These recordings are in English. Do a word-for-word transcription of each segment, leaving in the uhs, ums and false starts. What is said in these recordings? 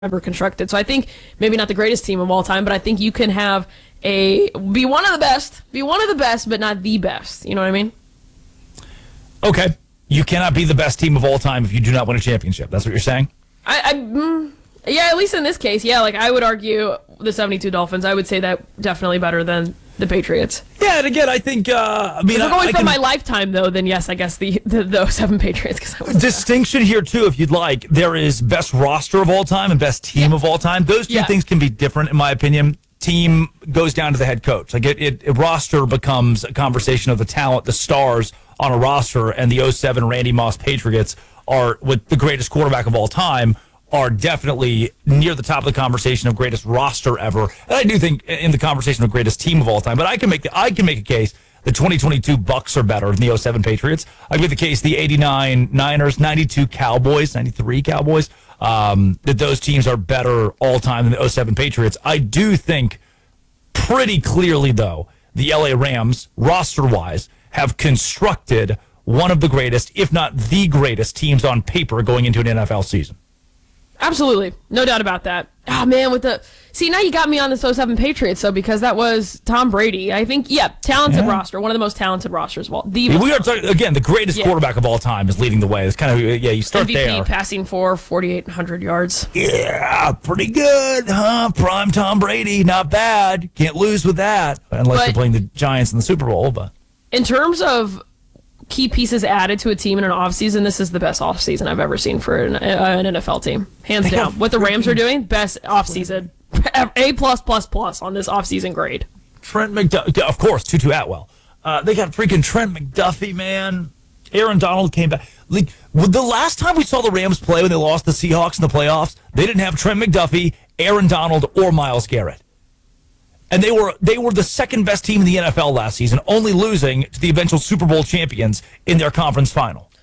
ever constructed. So I think maybe not the greatest team of all time, but I think you can have a be one of the best, be one of the best, but not the best. You know what I mean? Okay. You cannot be the best team of all time if you do not win a championship. That's what you're saying? I, I mm, yeah, at least in this case, yeah. Like I would argue the seventy-two Dolphins. I would say that definitely better than the Patriots. Yeah, and again, I think. Uh, I mean, if we're going I, I from can, my lifetime, though, then yes, I guess the the, the seven Patriots. Cause I was distinction here too, if you'd like. There is best roster of all time and best team yeah. of all time. Those two yeah. things can be different, in my opinion. Team goes down to the head coach. Like it, it, it, roster becomes a conversation of the talent, the stars on a roster, and the oh seven Randy Moss Patriots are with the greatest quarterback of all time. Are definitely near the top of the conversation of greatest roster ever, and I do think in the conversation of greatest team of all time. But I can make the, I can make a case the twenty twenty-two Bucks are better than the oh seven Patriots. I can make the case the eighty-nine Niners, ninety-two Cowboys, ninety-three Cowboys. Um, that those teams are better all time than the oh seven Patriots. I do think pretty clearly though the L A Rams roster wise have constructed one of the greatest, if not the greatest, teams on paper going into an N F L season. Absolutely. No doubt about that. Oh, man, with the... See, now you got me on the oh seven Patriots, though, because that was Tom Brady. I think, yeah, talented yeah. roster. One of the most talented rosters of all. The yeah, we are talking, again, the greatest yeah. quarterback of all time is leading the way. It's kind of, yeah, you start M V P there. passing for forty-eight hundred yards. Yeah, pretty good, huh? Prime Tom Brady, not bad. Can't lose with that, unless but you're playing the Giants in the Super Bowl. But in terms of key pieces added to a team in an offseason, this is the best offseason I've ever seen for an, uh, an N F L team. Hands they down. What the Rams are doing, best offseason. A plus plus plus on this offseason grade. Trent McDuffie, of course, Tutu Atwell. Uh, they got freaking Trent McDuffie, man. Aaron Donald came back. Like, the last time we saw the Rams play when they lost the Seahawks in the playoffs, they didn't have Trent McDuffie, Aaron Donald, or Myles Garrett. And they were they were the second best team in the N F L last season, only losing to the eventual Super Bowl champions in their conference final.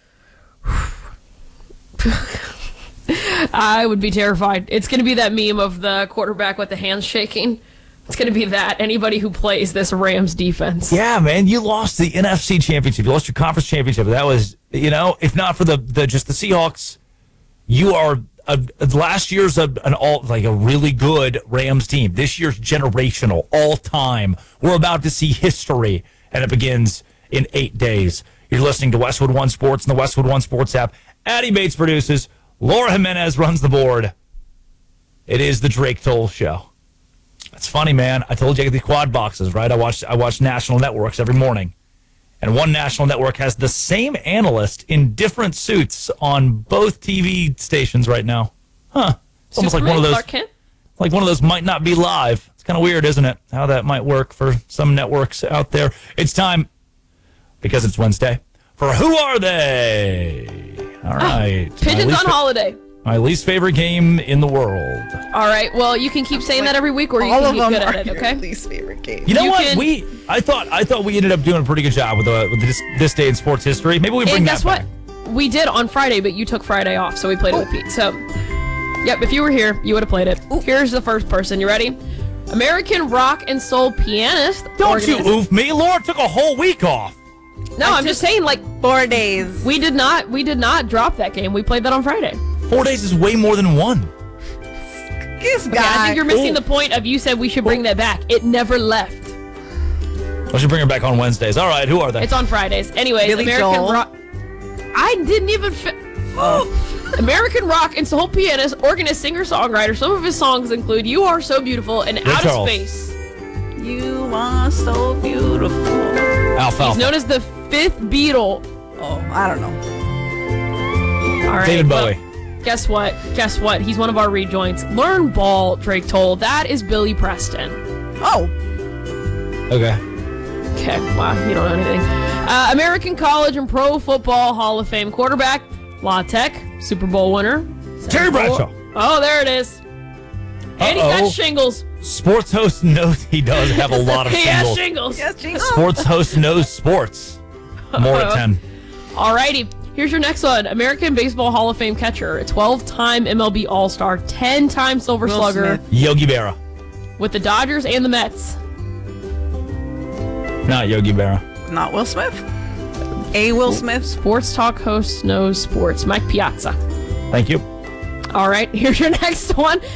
I would be terrified. It's going to be that meme of the quarterback with the hands shaking. It's going to be that. Anybody who plays this Rams defense. Yeah, man, you lost the N F C championship. You lost your conference championship. That was, you know, if not for the, the just the Seahawks, you are... A, last year's a, an all like a really good Rams team. This year's generational, all time. We're about to see history, and it begins in eight days. You're listening to Westwood One Sports and the Westwood One Sports app. Addie Bates produces. Laura Jimenez runs the board. It is the Drake Toll Show. It's funny, man. I told you I get the quad boxes, right? I watch I watch national networks every morning. And one national network has the same analyst in different suits on both T V stations right now. Huh. It's almost like one of those like one of those might not be live. It's kind of weird, isn't it? How that might work for some networks out there. It's time, because it's Wednesday, for Who Are They? All right. Ah, pigeons on fa- holiday. My least favorite game in the world. All right. Well, you can keep saying that every week, or you All can of get them good are at it. Okay. your least favorite game. You know You what? can- We I thought I thought we ended up doing a pretty good job with the with this this day in sports history. Maybe we bring And that guess back. what? We did on Friday, but you took Friday off, so we played it with Pete. So, yep, if you were here, you would have played it. Here's the first person. You ready? American rock and soul pianist. Don't you organist- oof me. Laura took a whole week off. No, I'm just saying, like, Four days. we did not, we did not drop that game. We played that on Friday. Four days is way more than one. This Okay, I guy. think you're missing the point of you said we should bring that back. It never left. I should bring her back on Wednesdays. All right, who are they? It's on Fridays. Anyways, Billy American Joel. rock. I didn't even. Fi- oh. American rock and soul pianist, organist, singer, songwriter. Some of his songs include "You Are So Beautiful" and "Out of Charles. Space." You are so beautiful. Alfalfa. He's known as the fifth Beatle. Oh, I don't know. All right, David well, Bowie. guess what? Guess what? He's one of our rejoins. Learn ball, Drake Toll. That is Billy Preston. Oh, Okay. Okay, wow, you don't know anything. Uh, American College and Pro Football Hall of Fame quarterback, La Tech, Super Bowl winner. Terry Bradshaw. Oh, there it is. And he's Uh-oh. got shingles. Sports host knows he does have a lot of He has shingles. shingles. yes, jingle. Sports host knows sports. More at ten. Alrighty, here's your next one. American Baseball Hall of Fame catcher, a twelve-time M L B All-Star, ten-time Silver Will Slugger Smith. Yogi Berra. with the Dodgers and the Mets. Not Yogi Berra. Not Will Smith. A Will Smith. Sports talk host knows sports. Mike Piazza. Thank you. All right, here's your next one.